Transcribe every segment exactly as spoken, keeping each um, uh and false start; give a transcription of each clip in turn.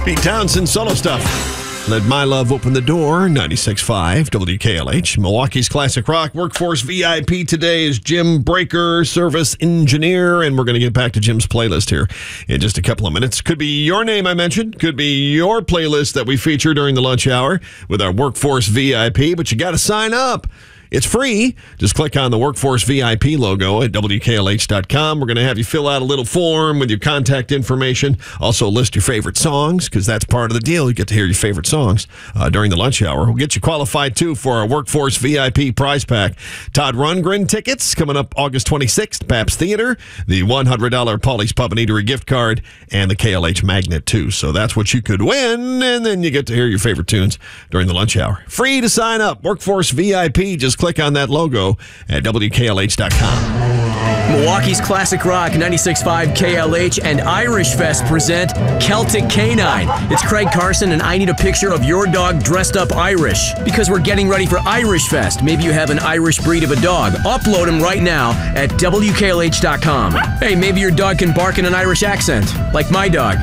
Pete Townsend, Solo Stuff. Let My Love Open the Door, ninety-six point five W K L H. Milwaukee's Classic Rock Workforce V I P today is Jim Breaker, Service Engineer, and we're going to get back to Jim's playlist here in just a couple of minutes. Could be your name I mentioned, could be your playlist that we feature during the lunch hour with our Workforce V I P, but you got to sign up. It's free. Just click on the Workforce V I P logo at W K L H dot com. We're going to have you fill out a little form with your contact information. Also list your favorite songs, because that's part of the deal. You get to hear your favorite songs uh, during the lunch hour. We'll get you qualified, too, for our Workforce V I P prize pack. Todd Rundgren tickets coming up August twenty-sixth, Pabst Theater, the one hundred dollars Paulie's Pub and Eatery gift card, and the K L H Magnet, too. So that's what you could win, and then you get to hear your favorite tunes during the lunch hour. Free to sign up. Workforce V I P. Just click on that logo at W K L H dot com. Milwaukee's Classic Rock ninety-six point five K L H and Irish Fest present Celtic Canine. It's Craig Carson, and I need a picture of your dog dressed up Irish, because we're getting ready for Irish Fest. Maybe you have an Irish breed of a dog. Upload him right now at W K L H dot com. Hey, maybe your dog can bark in an Irish accent, like my dog.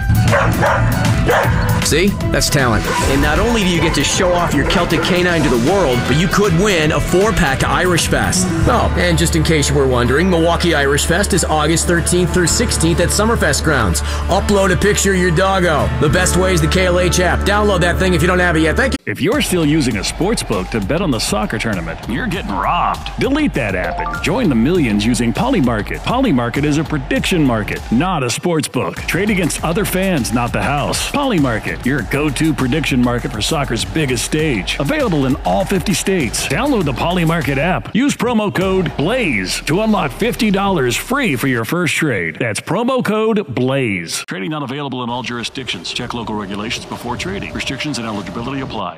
See? That's talent. And not only do you get to show off your Celtic Canine to the world, but you could win a four-pack to Irish Fest. Oh, and just in case you were wondering, Milwaukee Irish Fest is August thirteenth through sixteenth at Summerfest grounds. Upload a picture of your doggo. The best way is the K L H app. Download that thing if you don't have it yet. Thank you. If you're still using a sports book to bet on the soccer tournament, you're getting robbed. Delete that app and join the millions using Polymarket. Polymarket is a prediction market, not a sports book. Trade against other fans, not the house. Polymarket, your go-to prediction market for soccer's biggest stage. Available in all fifty states. Download the Polymarket app. Use promo code BLAZE to unlock fifty dollars free for your first trade. That's promo code BLAZE. Trading not available in all jurisdictions. Check local regulations before trading. Restrictions and eligibility apply.